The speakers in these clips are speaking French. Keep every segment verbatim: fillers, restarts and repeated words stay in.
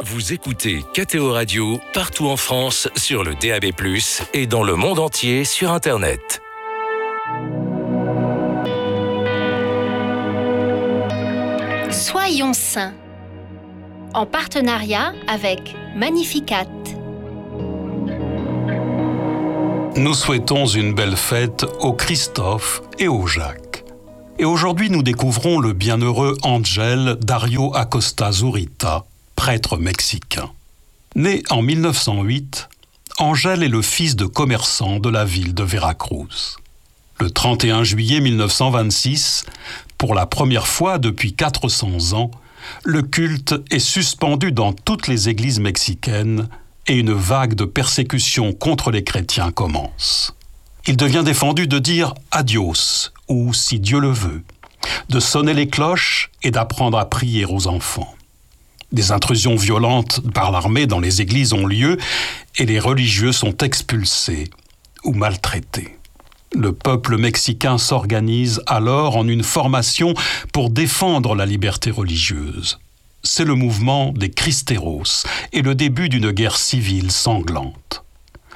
Vous écoutez K T O Radio partout en France sur le D A B plus, et dans le monde entier sur Internet. Soyons saints, en partenariat avec Magnificat. Nous souhaitons une belle fête au Christophe et au Jacques. Et aujourd'hui, nous découvrons le bienheureux Ángel Dario Acosta Zurita, prêtre mexicain. Né en mille neuf cent huit, Ángel est le fils de commerçants de la ville de Veracruz. Le trente et un juillet mille neuf cent vingt-six, pour la première fois depuis quatre cents ans, le culte est suspendu dans toutes les églises mexicaines et une vague de persécution contre les chrétiens commence. Il devient défendu de dire « adios » ou « si Dieu le veut », de sonner les cloches et d'apprendre à prier aux enfants. Des intrusions violentes par l'armée dans les églises ont lieu et les religieux sont expulsés ou maltraités. Le peuple mexicain s'organise alors en une formation pour défendre la liberté religieuse. C'est le mouvement des Cristeros et le début d'une guerre civile sanglante.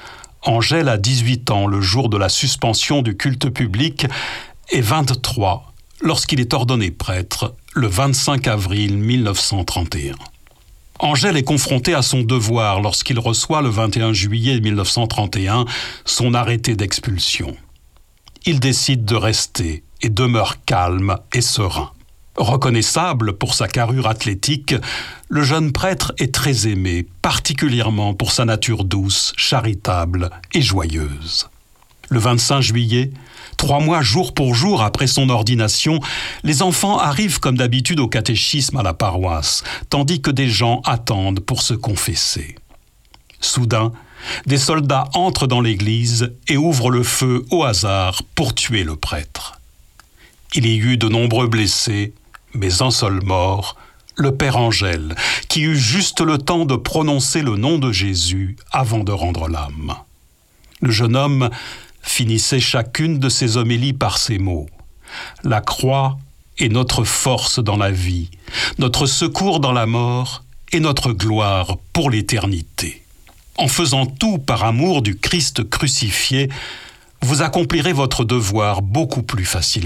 Ángel a dix-huit ans le jour de la suspension du culte public et vingt-trois lorsqu'il est ordonné prêtre le vingt-cinq avril mille neuf cent trente et un. Ángel est confronté à son devoir lorsqu'il reçoit le vingt et un juillet mille neuf cent trente et un son arrêté d'expulsion. Il décide de rester et demeure calme et serein. Reconnaissable pour sa carrure athlétique, le jeune prêtre est très aimé, particulièrement pour sa nature douce, charitable et joyeuse. Le vingt-cinq juillet, trois mois jour pour jour après son ordination, les enfants arrivent comme d'habitude au catéchisme à la paroisse, tandis que des gens attendent pour se confesser. Soudain, des soldats entrent dans l'église et ouvrent le feu au hasard pour tuer le prêtre. Il y eut de nombreux blessés, mais un seul mort, le père Ángel, qui eut juste le temps de prononcer le nom de Jésus avant de rendre l'âme. Le jeune homme finissait chacune de ses homélies par ces mots : « La croix est notre force dans la vie, notre secours dans la mort et notre gloire pour l'éternité. En faisant tout par amour du Christ crucifié, vous accomplirez votre devoir beaucoup plus facilement. »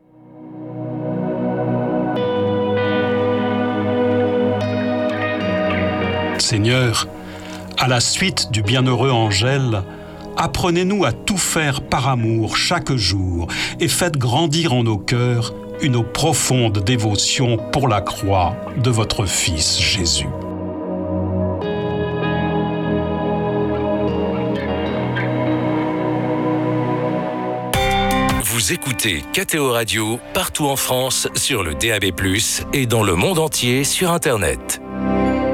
Seigneur, à la suite du bienheureux Ángel, apprenez-nous à tout faire par amour chaque jour et faites grandir en nos cœurs une profonde dévotion pour la croix de votre Fils Jésus. Vous écoutez K T O Radio partout en France sur le D A B plus, et dans le monde entier sur Internet.